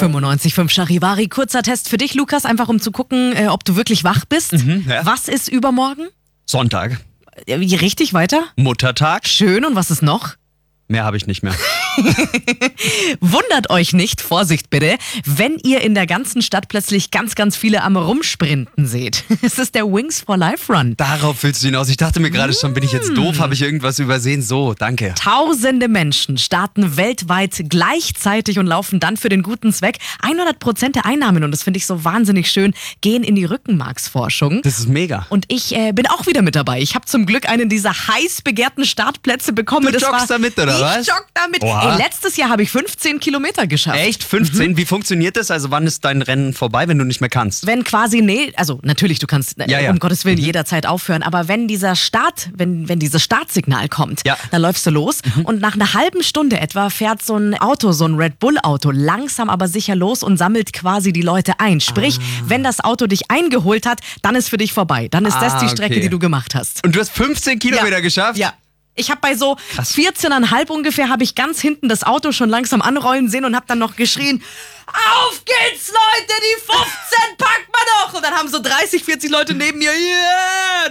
95,5 Charivari. Kurzer Test für dich, Lukas, einfach um zu gucken, ob du wirklich wach bist. Ja. Was ist übermorgen? Sonntag. Richtig, weiter? Muttertag. Schön, und was ist noch? Mehr habe ich nicht mehr. Wundert euch nicht, Vorsicht bitte, wenn ihr in der ganzen Stadt plötzlich ganz, ganz viele am Rumsprinten seht. Es ist der Wings for Life Run. Darauf willst du hinaus. Ich dachte mir gerade schon, bin ich jetzt doof? Habe ich irgendwas übersehen? So, danke. Tausende Menschen starten weltweit gleichzeitig und laufen dann für den guten Zweck. 100% der Einnahmen, und das finde ich so wahnsinnig schön, gehen in die Rückenmarksforschung. Das ist mega. Und ich bin auch wieder mit dabei. Ich habe zum Glück einen dieser heiß begehrten Startplätze bekommen. Du joggst da mit, oder was? Ich jogge damit. Oha. Ey, letztes Jahr habe ich 15 Kilometer geschafft. Echt? 15? Wie funktioniert das? Also wann ist dein Rennen vorbei, wenn du nicht mehr kannst? Wenn quasi, also natürlich, du kannst Ja. um Gottes Willen jederzeit aufhören, aber wenn dieser wenn dieses Startsignal kommt, Ja. dann läufst du los und nach einer halben Stunde etwa fährt so ein Auto, so ein Red Bull Auto, langsam aber sicher los und sammelt quasi die Leute ein. Sprich, wenn das Auto dich eingeholt hat, dann ist für dich vorbei. Dann ist das die Strecke, okay. die du gemacht hast. Und du hast 15 Kilometer geschafft? Ja. Ich habe bei so 14,5 ungefähr, habe ich ganz hinten das Auto schon langsam anrollen sehen und habe dann noch geschrien, auf geht's Leute, die 15 packt man doch! Und dann haben so 30, 40 Leute neben mir, yeah!